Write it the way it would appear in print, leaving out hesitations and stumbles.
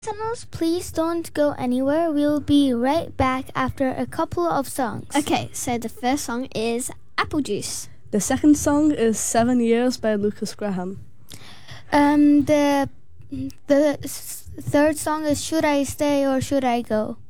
Listeners, please don't go anywhere. We'll be right back after a couple of songs. Okay, so the first song is Apple Juice. The second song is 7 Years by Lucas Graham. The third song is Should I Stay or Should I Go?